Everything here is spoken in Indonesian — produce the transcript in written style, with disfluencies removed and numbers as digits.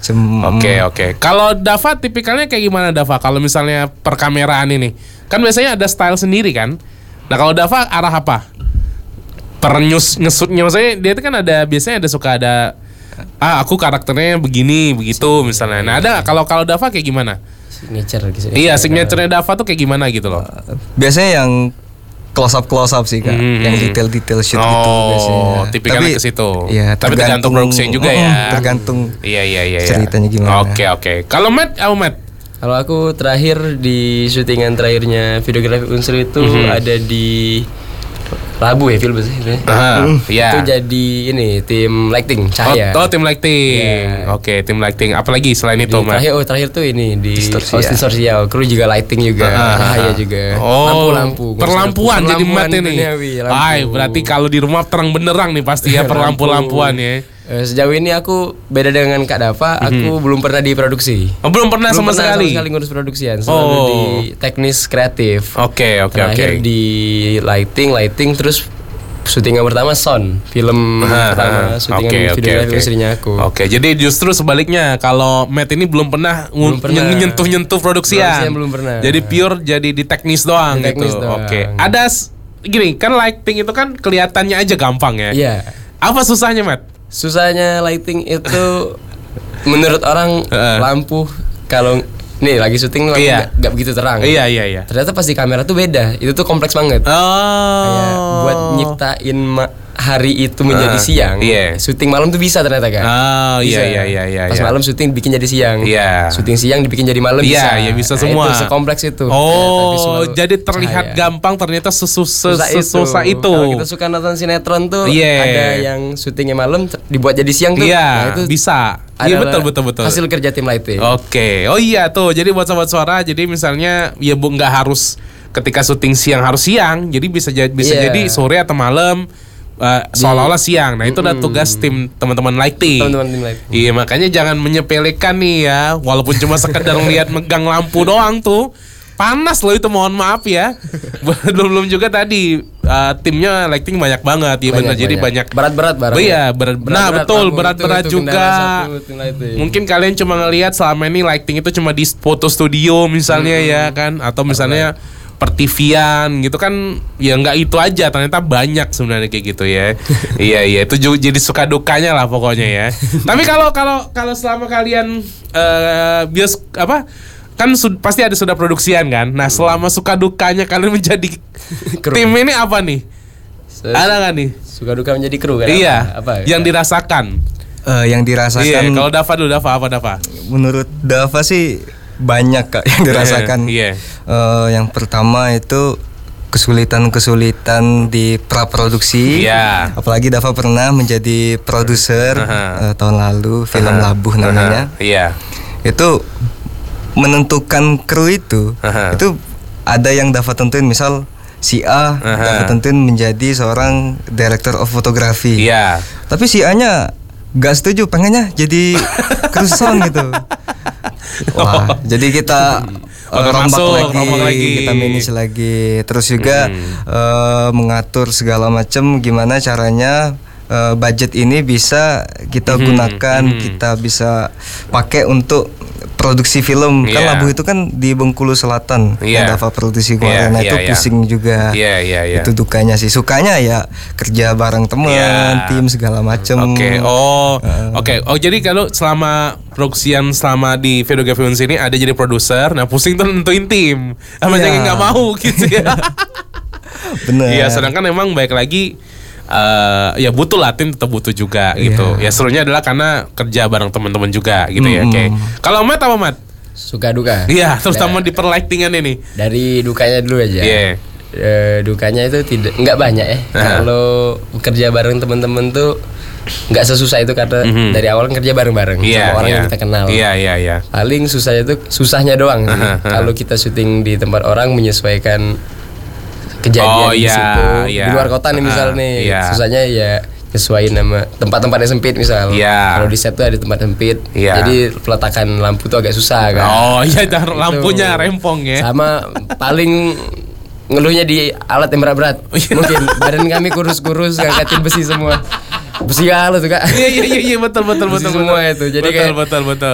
macem. Oke. Kalau Dava tipikalnya kayak gimana Dava? Kalau misalnya perkameraan ini, kan biasanya ada style sendiri kan. Nah kalau Dava arah apa? Ngesutnya maksudnya dia itu kan biasanya suka ada aku karakternya begini begitu misalnya. Nah ada kalau Dava kayak gimana? Signature gitu. Iya, signature Dava tuh kayak gimana gitu loh. Biasanya yang close up sih Kak, yang detail shoot gitu biasanya. Tipikalnya ke situ. Iya, tapi tergantung produksinya juga ya. Tergantung Iya. ceritanya gimana. Oke. Kalau Matt, Matt? Kalau aku terakhir di syutingan terakhirnya videografi unsur itu ada di Rabu ya film Iya. Itu jadi ini tim lighting cahaya. Tim lighting. Oke, tim lighting. Apalagi selain itu, Mas? Terakhir tuh ini di distorsia. Kru juga lighting juga, cahaya juga. Lampu-lampu. Perlampuan jadi Mat ini. Berarti kalau di rumah terang benderang nih pasti ya perlampu-lampuan ya. Sejauh ini aku beda dengan Kak Dava, aku belum pernah diproduksi. Belum pernah sama sekali ngurus produksian, selalu di teknis kreatif. Oke. Terakhir di lighting terus syutingan pertama sound film pertama syutingan videografi istrinya aku. Oke, jadi justru sebaliknya kalau Matt ini belum pernah nyentuh produksian. Belum pernah. Jadi pure jadi di teknis doang gitu. Oke. Ada gini kan lighting itu kan kelihatannya aja gampang ya. Iya. Apa susahnya, Matt? Susahnya lighting itu menurut orang lampu kalau nih lagi syuting lampu gak begitu terang. Iya. Ternyata pas di kamera tuh beda. Itu tuh kompleks banget. Kayak buat nyiptain hari itu menjadi siang. Syuting malam tuh bisa ternyata kan. Iya. Pas malam syuting bikin jadi siang. Syuting siang dibikin jadi malam bisa. Iya, bisa semua. Itu sekompleks itu. Jadi terlihat gampang ternyata susah itu. Kalau kita suka nonton sinetron tuh ada yang syutingnya malam dibuat jadi siang tuh. Nah, itu bisa. Iya betul. Hasil kerja tim lighting. Oke. Oh iya tuh. Jadi buat sobat suara, jadi misalnya ya nggak harus ketika syuting siang harus siang. Jadi bisa jadi sore atau malam. Seolah-olah siang. Nah itu udah tugas tim teman-teman lighting. Iya makanya jangan menyepelekan nih ya. Walaupun cuma sekedar lihat megang lampu doang tuh panas loh itu, mohon maaf ya. Belum juga tadi timnya lighting banyak banget ya benar. Jadi banyak berat-berat barang. Iya berat-berat juga. Mungkin kalian cuma ngelihat selama ini lighting itu cuma di foto studio misalnya ya kan, atau misalnya pertivian gitu kan, ya nggak itu aja, ternyata banyak sebenarnya kayak gitu ya. Iya itu jadi suka dukanya lah pokoknya ya. Tapi kalau selama kalian kan pasti ada sudah produksian kan. Nah selama suka dukanya kalian menjadi tim ini apa nih? Ada nggak nih? Suka duka menjadi kru kan? Iya. Apa? Yang dirasakan. Yang dirasakan. Iya. Kalau Dava? Menurut Dava sih banyak Kak yang dirasakan. Yang pertama itu kesulitan di praproduksi. Apalagi Dava pernah menjadi produser tahun lalu film Labuh namanya. Itu menentukan kru itu ada yang Dava tentuin, misal si A Dava tentuin menjadi seorang director of photography. Tapi si A-nya gak setuju, pengennya jadi kru sound gitu. Wah, jadi kita rombak lagi, kita manage lagi, terus juga mengatur segala macam gimana caranya budget ini bisa kita gunakan, kita bisa pakai untuk produksi film. Kan Labuh itu kan di Bengkulu Selatan, Dava produksi kemarin. Itu pusing juga. Itu dukanya sih. Sukanya ya kerja bareng teman, tim segala macam. Oke. Jadi kalau selama produksian selama di videografi unsur ini ada jadi produser, nah pusing tuh nentuin tim. Banyak yang nggak mau gitu ya. Bener. Iya, sedangkan emang baik lagi ya butuh lah, tim tetap butuh juga gitu. Ya serunya adalah karena kerja bareng teman-teman juga gitu ya. Oke. Kalau Matt apa Matt? Suka duka. Iya, terutama di perlightingan ini. Dari dukanya dulu aja. Dukanya itu nggak banyak ya. Kalau kerja bareng teman-teman tuh nggak sesusah itu karena dari awal kerja bareng-bareng sama orang yang kita kenal. Paling susahnya doang. Kalau kita syuting di tempat orang menyesuaikan kejadian di situ. Di luar kota nih misal nih, susahnya ya nyesuaiin nama tempat-tempat yang sempit misal. Kalau di set tuh ada tempat sempit, jadi peletakan lampu tuh agak susah kan. Lampunya rempong ya. Sama paling ngeluhnya di alat yang berat-berat. Mungkin badan kami kurus-kurus ngangkatin besi semua. Besi halus tuh Kak. Iya betul. Semua itu. Jadi betul.